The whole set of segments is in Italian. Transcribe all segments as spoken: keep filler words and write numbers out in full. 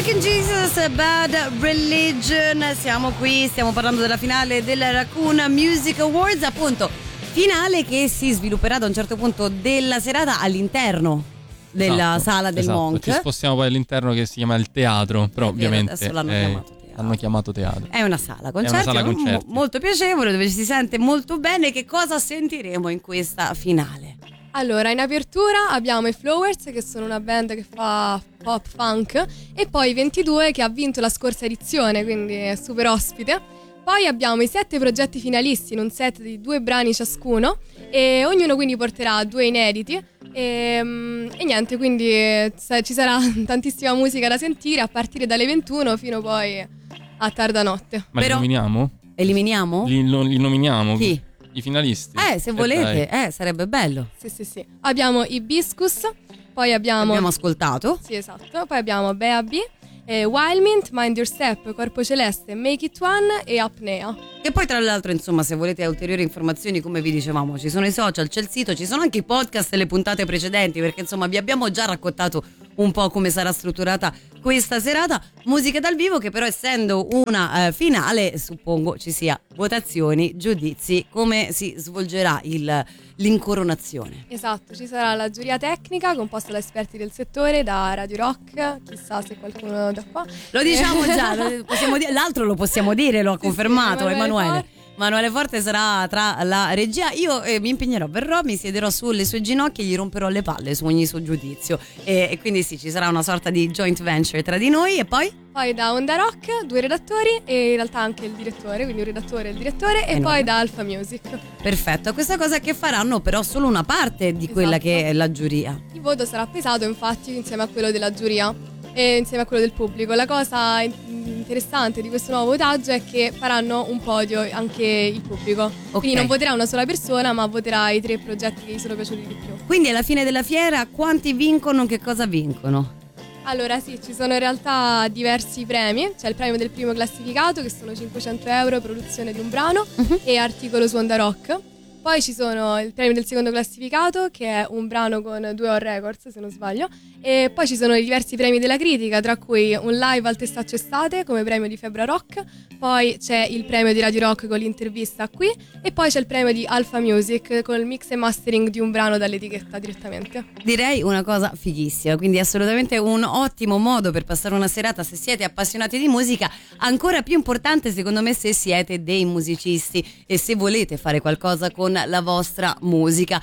American Jesus, Bad Religion. Siamo qui, stiamo parlando della finale della Raccoon Music Awards, appunto finale che si svilupperà da un certo punto della serata all'interno della esatto, sala del esatto. Monk. Ci spostiamo poi all'interno che si chiama il teatro, però È vero, ovviamente adesso l'hanno è, chiamato teatro. L'hanno chiamato teatro. È una sala concerti, È una sala mo- concerti. molto piacevole, dove ci si sente molto bene. Che cosa sentiremo in questa finale? Allora, in apertura abbiamo i Flowers, che sono una band che fa pop funk, e poi i ventidue, che ha vinto la scorsa edizione, quindi è super ospite. Poi abbiamo i sette progetti finalisti in un set di due brani ciascuno, e ognuno quindi porterà due inediti. E, e niente, quindi ci sarà tantissima musica da sentire a partire dalle ventuno fino poi a tarda notte. Ma Però- li nominiamo? Eliminiamo? Li, lo- li nominiamo? Chi? I finalisti? Eh, se Eh, volete, dai. eh, sarebbe bello. Sì, sì, sì. Abbiamo i Biscus, poi abbiamo... Abbiamo ascoltato. Sì, esatto. Poi abbiamo Bea B, eh, Wild Mint, Mind Your Step, Corpo Celeste, Make It One e Apnea. E poi tra l'altro, insomma, se volete ulteriori informazioni, come vi dicevamo, ci sono i social, c'è il sito, ci sono anche i podcast e le puntate precedenti, perché insomma vi abbiamo già raccontato un po' come sarà strutturata questa serata. Musica dal vivo che però, essendo una eh, finale, suppongo ci sia votazioni, giudizi, come si svolgerà il, l'incoronazione. Esatto, ci sarà la giuria tecnica composta da esperti del settore, da Radio Rock, chissà se qualcuno da qua. Lo diciamo già, lo possiamo dire, l'altro lo possiamo dire, lo ha Sì, confermato sì, Emanuele. Forte. Emanuele Forte sarà tra la regia. Io eh, mi impegnerò, verrò, mi siederò sulle sue ginocchia e gli romperò le palle su ogni suo giudizio. E, e quindi sì, ci sarà una sorta di joint venture tra di noi. E poi? Poi da Onda Rock, due redattori e in realtà anche il direttore, quindi un redattore e il direttore, e Enorme. poi da Alpha Music. Perfetto, questa cosa che faranno però solo una parte di quella Esatto. che è la giuria. Il voto sarà pesato infatti insieme a quello della giuria e insieme a quello del pubblico. La cosa in- interessante di questo nuovo votaggio è che faranno un podio anche il pubblico. Ok. Quindi non voterà una sola persona, ma voterà i tre progetti che gli sono piaciuti di più. Quindi alla fine della fiera quanti vincono, che cosa vincono? Allora sì, ci sono in realtà diversi premi. C'è il premio del primo classificato, che sono cinquecento euro, produzione di un brano Uh-huh. e articolo su Onda Rock. Poi ci sono il premio del secondo classificato, che è un brano con due on records, se non sbaglio. E poi ci sono i diversi premi della critica, tra cui un live al Testaccio Estate come premio di Febra Rock. Poi c'è il premio di Radio Rock con l'intervista qui. E poi c'è il premio di Alpha Music con il mix e mastering di un brano dall'etichetta direttamente. Direi una cosa fighissima, quindi assolutamente un ottimo modo per passare una serata se siete appassionati di musica, ancora più importante secondo me se siete dei musicisti e se volete fare qualcosa con la vostra musica.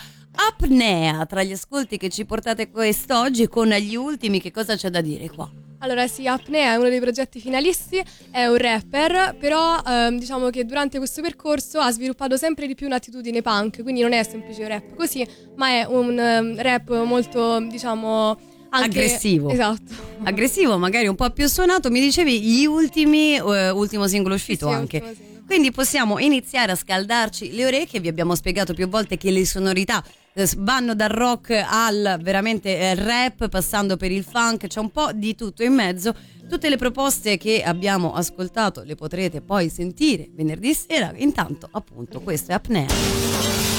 Apnea, tra gli ascolti che ci portate quest'oggi, con gli ultimi, che cosa c'è da dire qua? Allora sì, Apnea è uno dei progetti finalisti, è un rapper, però ehm, diciamo che durante questo percorso ha sviluppato sempre di più un'attitudine punk, quindi non è semplice un rap così, ma è un ehm, rap molto, diciamo, anche aggressivo. Esatto. Aggressivo, magari un po' più suonato. Mi dicevi gli ultimi, eh, ultimo singolo uscito Sì, sì, anche. ultimo singolo. Quindi possiamo iniziare a scaldarci le orecchie. Vi abbiamo spiegato più volte che le sonorità eh, vanno dal rock al veramente eh, rap, passando per il funk, c'è un po' di tutto in mezzo. Tutte le proposte che abbiamo ascoltato le potrete poi sentire venerdì sera. Intanto, appunto, questo è Apnea.